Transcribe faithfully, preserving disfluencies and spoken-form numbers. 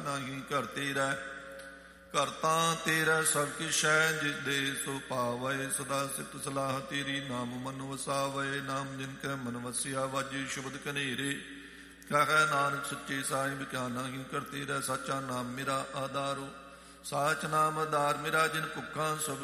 ਨਾਹੀ ਘਰ ਤੇਰਾ। ਘਰ ਤਾਂ ਤੇਰਾ ਸਭ ਕਿਛ ਹੈ, ਜਿਸ ਦੇ ਸੋ ਪਾਵੈ। ਸਦਾ ਸਿਫਤ ਸਲਾਹ ਤੇਰੀ, ਨਾਮ ਮਨ ਵਸਾਵੈ। ਨਾਮ ਜਿਨ ਕੈ ਮਨ ਵਸਿਆ, ਵਾਜੇ ਸ਼ਬਦ ਕਨੇਰੇ। ਕਹੈ ਨਾਨਕ ਸੱਚੇ ਸਾਹਿਬ, ਕਿਆ ਨਾਹੀ ਘਰ ਤੇਰਾ। ਸਾਚਾ ਨਾਮ ਮੇਰਾ ਆਧਾਰੋ, ਸਾਚ ਨਾਮ ਆਧਾਰ ਮੇਰਾ। ਜਿਨ ਭੁੱਖਾਂ ਸਭ